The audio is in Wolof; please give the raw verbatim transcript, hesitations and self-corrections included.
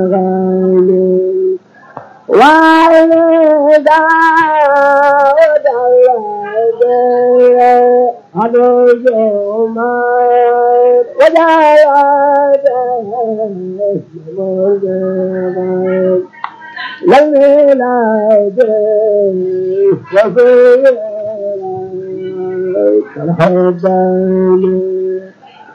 Hãy subscribe cho kênh Ghiền Mì Gõ để không bỏ lỡ những video hấp dẫn.